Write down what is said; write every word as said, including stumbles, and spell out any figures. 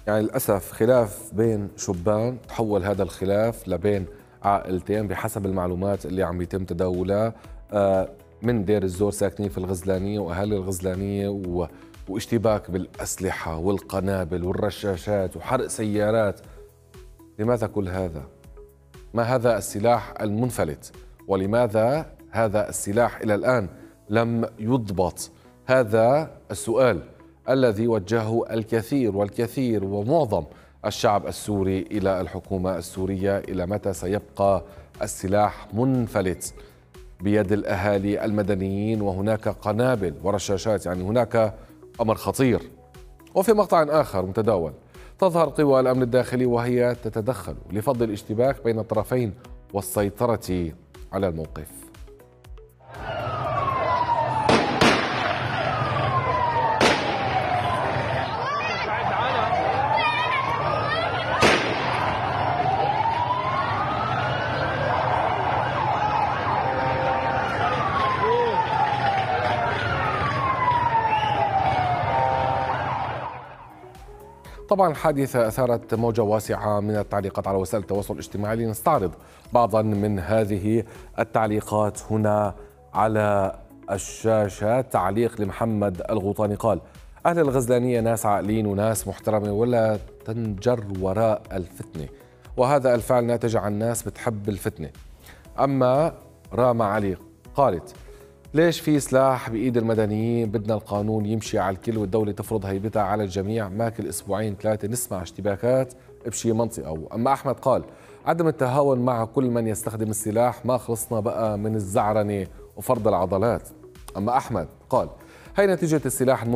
يعني للأسف خلاف بين شبان تحول هذا الخلاف لبين عائلتين بحسب المعلومات اللي عم يتم تداولها. آه، من دير الزور ساكنين في الغزلانية وأهالي الغزلانية و... واشتباك بالأسلحة والقنابل والرشاشات وحرق سيارات. لماذا كل هذا؟ ما هذا السلاح المنفلت؟ ولماذا هذا السلاح إلى الآن لم يضبط؟ هذا السؤال الذي وجهه الكثير والكثير ومعظم الشعب السوري إلى الحكومة السورية. إلى متى سيبقى السلاح منفلت بيد الأهالي المدنيين وهناك قنابل ورشاشات؟ يعني هناك أمر خطير. وفي مقطع آخر متداول تظهر قوى الأمن الداخلي وهي تتدخل لفض الاشتباك بين الطرفين والسيطرة على الموقف. طبعا الحادثة أثارت موجة واسعة من التعليقات على وسائل التواصل الاجتماعي. لنستعرض بعضا من هذه التعليقات هنا على الشاشة. تعليق لمحمد الغوطاني قال: أهل الغزلانية ناس عاقلين وناس محترمة ولا تنجر وراء الفتنة، وهذا الفعل ناتج عن ناس بتحب الفتنة. أما راما علي قالت: ليش في سلاح بإيد المدنيين؟ بدنا القانون يمشي على الكل والدولة تفرض هيبتها على الجميع، ما كل أسبوعين ثلاثة نسمع اشتباكات بشي منطقة. أما أحمد قال: عدم التهاون مع كل من يستخدم السلاح، ما خلصنا بقى من الزعرنة وفرض العضلات. أما أحمد قال: هي نتيجة السلاح